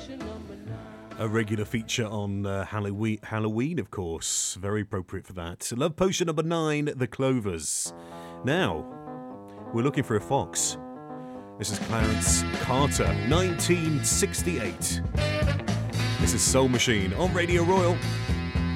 A regular feature on Halloween, of course. Very appropriate for that. Love Potion number 9, The Clovers. Now, we're looking for a fox. This is Clarence Carter, 1968. This is Soul Machine on Radio Royal.